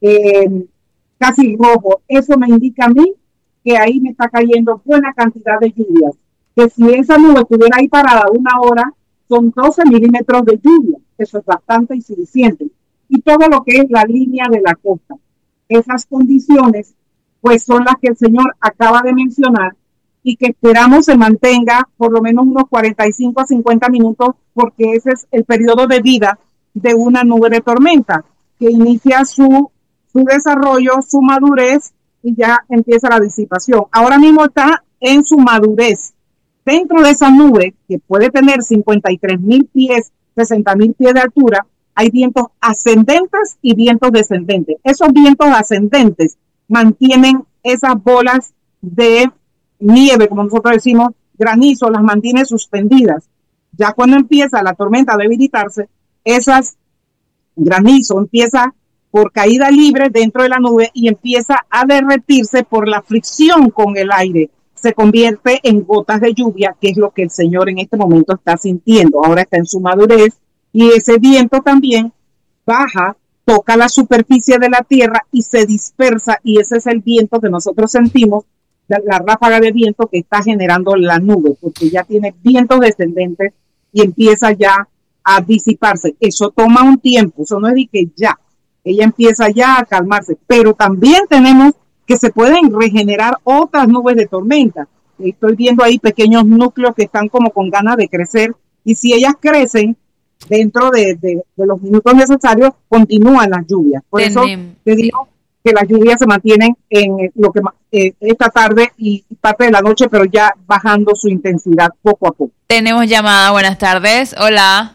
eh, casi rojo. Eso me indica a mí que ahí me está cayendo buena cantidad de lluvias. Que si esa nube estuviera ahí parada una hora, son doce milímetros de lluvia. Eso es bastante y suficiente. Y todo lo que es la línea de la costa. Esas condiciones, pues son las que el señor acaba de mencionar y que esperamos se mantenga por lo menos unos cuarenta y cinco a cincuenta minutos, porque ese es el periodo de vida de una nube de tormenta, que inicia su, su desarrollo, su madurez, y ya empieza la disipación. Ahora mismo está en su madurez. Dentro de esa nube, que puede tener cincuenta y tres mil pies, sesenta mil pies de altura, hay vientos ascendentes y vientos descendentes. Esos vientos ascendentes mantienen esas bolas de nieve, como nosotros decimos, granizo, las mantiene suspendidas. Ya cuando empieza la tormenta a debilitarse, esas granizo empieza por caída libre dentro de la nube y empieza a derretirse por la fricción con el aire. Se convierte en gotas de lluvia, que es lo que el señor en este momento está sintiendo. Ahora está en su madurez y ese viento también baja, toca la superficie de la tierra y se dispersa, y ese es el viento que nosotros sentimos, la ráfaga de viento que está generando la nube, porque ya tiene vientos descendentes y empieza ya a disiparse. Eso toma un tiempo, eso no es de que ya, ella empieza ya a calmarse, pero también tenemos que se pueden regenerar otras nubes de tormenta. Estoy viendo ahí pequeños núcleos que están como con ganas de crecer, y si ellas crecen dentro de, de, de los minutos necesarios, continúan las lluvias. Por Tenem, eso te digo que las lluvias se mantienen en lo que eh, esta tarde y parte de la noche, pero ya bajando su intensidad poco a poco. Tenemos llamada, buenas tardes. Hola.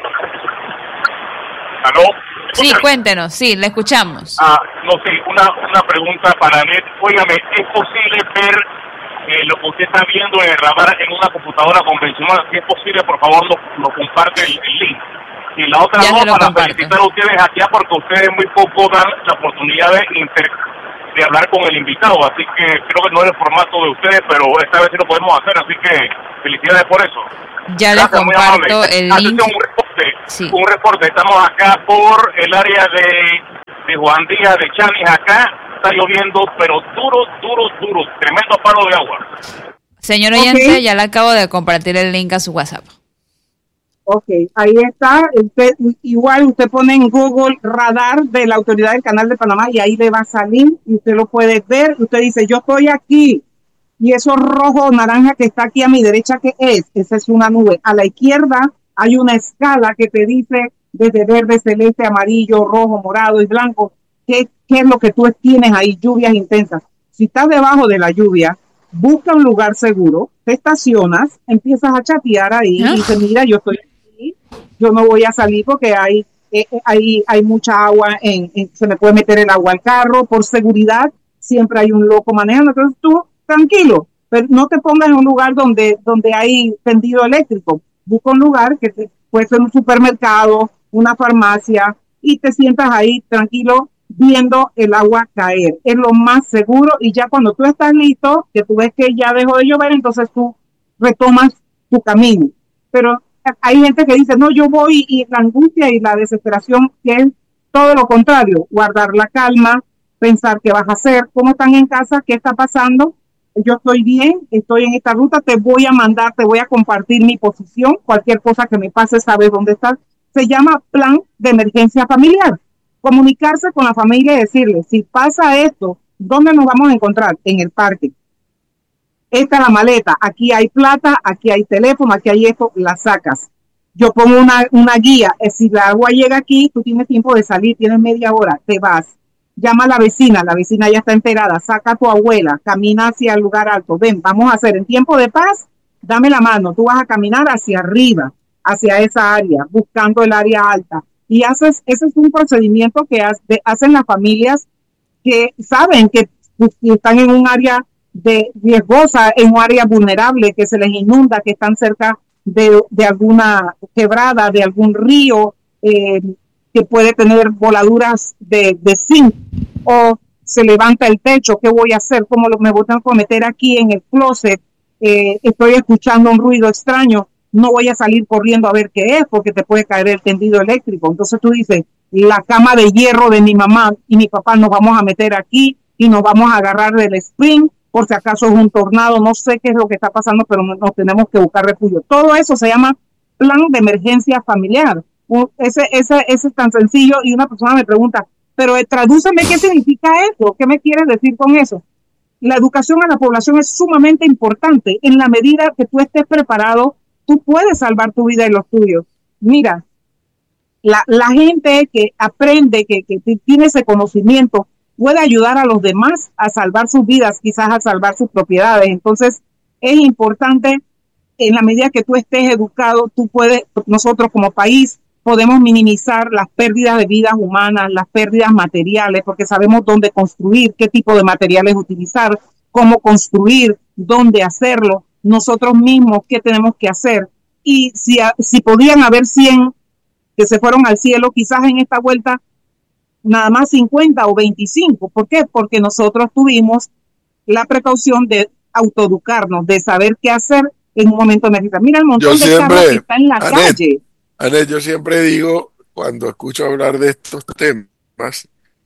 ¿Aló? Sí, cuéntenos, sí, le escuchamos. Ah, no sé, una, una pregunta para Anet. Óigame, ¿es posible ver eh, lo que usted está viendo en el radar en una computadora convencional? Si es posible, por favor, nos lo comparte el, el link. Y la otra Ya no, se lo para comparto. felicitar a ustedes aquí porque ustedes muy poco dan la oportunidad de inter de hablar con el invitado, así que creo que no es el formato de ustedes, pero esta vez sí lo podemos hacer, así que felicidades por eso. Ya les Gracias, muy comparto amable. el Atención, link. un reporte, Sí. un reporte, estamos acá por el área de, de Juan Díaz, de Chanis, acá está lloviendo, pero duro, duro, duro, tremendo palo de agua. Señor Ok. oyente, ya le acabo de compartir el link a su WhatsApp. Ok, ahí está. Usted, igual usted pone en Google radar de la Autoridad del Canal de Panamá y ahí le va a salir y usted lo puede ver. Usted dice, yo estoy aquí. Y eso rojo o naranja que está aquí a mi derecha, ¿qué es? Esa es una nube. A la izquierda hay una escala que te dice desde verde, celeste, amarillo, rojo, morado y blanco. ¿Qué, qué es lo que tú tienes ahí? Lluvias intensas. Si estás debajo de la lluvia, busca un lugar seguro, te estacionas, empiezas a chatear ahí y dices, mira, yo estoy aquí, yo no voy a salir porque hay, eh, hay, hay mucha agua, en, en, se me puede meter el agua al carro, por seguridad, siempre hay un loco manejando, entonces tú, tranquilo, pero no te pongas en un lugar donde, donde hay tendido eléctrico, busca un lugar que te, puede ser un supermercado, una farmacia, y te sientas ahí tranquilo, viendo el agua caer. Es lo más seguro y ya cuando tú estás listo, que tú ves que ya dejó de llover, entonces tú retomas tu camino. Pero hay gente que dice, no, yo voy y la angustia y la desesperación, que es todo lo contrario, guardar la calma, pensar qué vas a hacer, cómo están en casa, qué está pasando, yo estoy bien, estoy en esta ruta, te voy a mandar, te voy a compartir mi posición, cualquier cosa que me pase, sabes dónde estás. Se llama plan de emergencia familiar. Comunicarse con la familia y decirle, si pasa esto, ¿dónde nos vamos a encontrar? En el parque. Esta es la maleta, aquí hay plata, aquí hay teléfono, aquí hay esto, la sacas. Yo pongo una, una guía, si el agua llega aquí, tú tienes tiempo de salir, tienes media hora, te vas. Llama a la vecina, la vecina ya está enterada, saca a tu abuela, camina hacia el lugar alto, ven, vamos a hacer en tiempo de paz, dame la mano, tú vas a caminar hacia arriba, hacia esa área, buscando el área alta. Y haces, ese es un procedimiento que hace, hacen las familias que saben que están en un área de riesgosa, en un área vulnerable, que se les inunda, que están cerca de, de alguna quebrada, de algún río, eh, que puede tener voladuras de, de zinc, o se levanta el techo, ¿qué voy a hacer? ¿Cómo lo, me voy a meter aquí en el closet? Eh, estoy escuchando un ruido extraño, no voy a salir corriendo a ver qué es porque te puede caer el tendido eléctrico. Entonces tú dices, la cama de hierro de mi mamá y mi papá nos vamos a meter aquí y nos vamos a agarrar del spring por si acaso es un tornado, no sé qué es lo que está pasando, pero nos tenemos que buscar refugio. Todo eso se llama plan de emergencia familiar. Ese, ese, ese es tan sencillo y una persona me pregunta, pero tradúceme qué significa eso, ¿qué me quieres decir con eso? La educación a la población es sumamente importante. En la medida que tú estés preparado, tú puedes salvar tu vida y los tuyos. Mira, la, la gente que aprende, que, que tiene ese conocimiento, puede ayudar a los demás a salvar sus vidas, quizás a salvar sus propiedades. Entonces, es importante, en la medida que tú estés educado, tú puedes, nosotros como país, podemos minimizar las pérdidas de vidas humanas, las pérdidas materiales, porque sabemos dónde construir, qué tipo de materiales utilizar, cómo construir, dónde hacerlo, nosotros mismos qué tenemos que hacer. Y si, si podían haber cien que se fueron al cielo, quizás en esta vuelta nada más cincuenta o veinticinco. ¿Por qué? Porque nosotros tuvimos la precaución de autoeducarnos, de saber qué hacer en un momento de emergencia. Mira el montón Yo de siempre, carros que está en la Anet, calle. Anet, yo siempre digo, cuando escucho hablar de estos temas,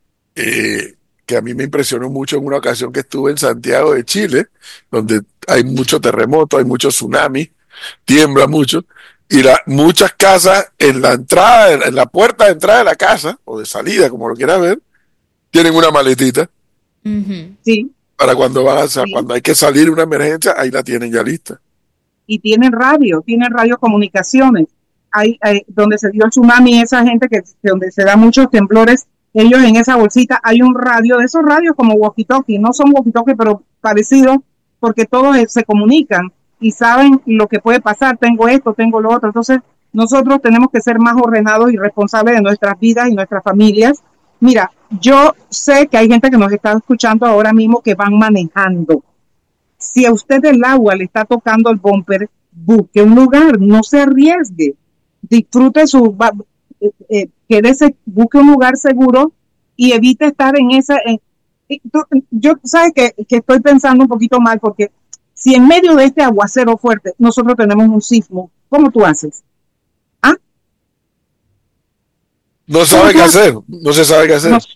eh, que a mí me impresionó mucho en una ocasión que estuve en Santiago de Chile, donde hay mucho terremoto, hay mucho tsunami, tiembla mucho, y la, muchas casas en la entrada, en la puerta de entrada de la casa, o de salida, como lo quieras ver, tienen una maletita. Uh-huh. Sí. Para cuando van a, Sí. cuando hay que salir una emergencia, ahí la tienen ya lista. Y tienen radio, tienen radiocomunicaciones. Hay, hay donde se dio el tsunami, esa gente que donde se da muchos temblores, ellos en esa bolsita hay un radio, de esos radios como walkie-talkie, no son walkie-talkie, pero parecidos, porque todos se comunican y saben lo que puede pasar, tengo esto, tengo lo otro. Entonces, nosotros tenemos que ser más ordenados y responsables de nuestras vidas y nuestras familias. Mira, yo sé que hay gente que nos está escuchando ahora mismo que van manejando. Si a usted el agua le está tocando el bumper, busque un lugar, no se arriesgue. Disfrute su, eh, eh, quédese, busque un lugar seguro y evite estar en esa... En, yo, ¿sabes que, que estoy pensando un poquito mal? Porque si en medio de este aguacero fuerte nosotros tenemos un sismo, ¿cómo tú haces? ¿Ah? No sabe qué hacer, no se sabe qué hacer. No,